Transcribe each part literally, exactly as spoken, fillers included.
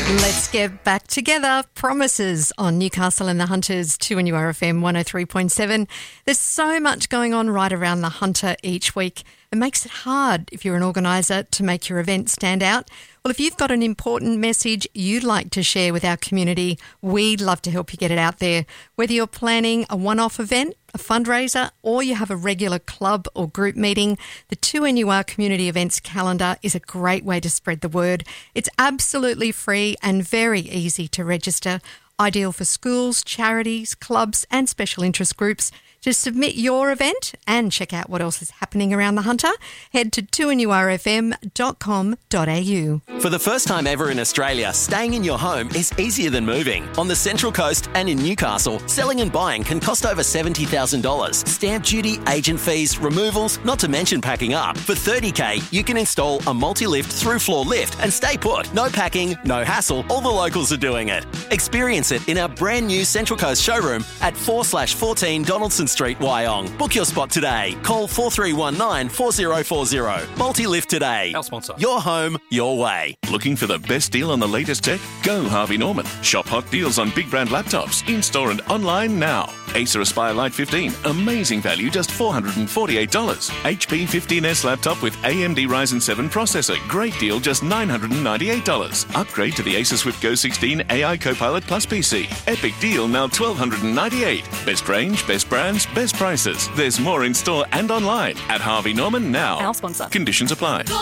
Let's get back together. Promises on Newcastle and the Hunters, two N U R F M one oh three point seven. There's so much going on right around the Hunter each week. It makes it hard if you're an organiser to make your event stand out. Well, if you've got an important message you'd like to share with our community, we'd love to help you get it out there. Whether you're planning a one-off event, a fundraiser, or you have a regular club or group meeting, the two N U R Community Events Calendar is a great way to spread the word. It's absolutely free and very easy to register, ideal for schools, charities, clubs and special interest groups. To submit your event and check out what else is happening around the Hunter, head to two N U R F M dot com dot a u. For the first time ever in Australia, staying in your home is easier than moving. On the Central Coast and in Newcastle, selling and buying can cost over seventy thousand dollars. Stamp duty, agent fees, removals, not to mention packing up. For thirty thousand dollars, you can install a multi-lift through-floor lift and stay put. No packing, no hassle, all the locals are doing it. Experience it in our brand new Central Coast showroom at four slash fourteen Donaldson Street, Wyong. Book your spot today. Call four three one nine, four zero four zero. Multi-lift today. Our sponsor. Your home, your way. Looking for the best deal on the latest tech? Go Harvey Norman. Shop hot deals on big brand laptops, in-store and online now. Acer Aspire Lite fifteen, amazing value, just four hundred forty-eight dollars. H P fifteen S laptop with A M D Ryzen seven processor, great deal, just nine hundred ninety-eight dollars. Upgrade to the Acer Swift Go sixteen A I Copilot Plus P C. Epic deal, now twelve ninety-eight dollars. Best range, best brands, best prices. There's more in store and online at Harvey Norman now. Our sponsor. Conditions apply. Go,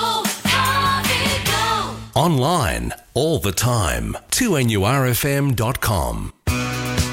Harvey, go. Online, all the time. two N U R F M dot com.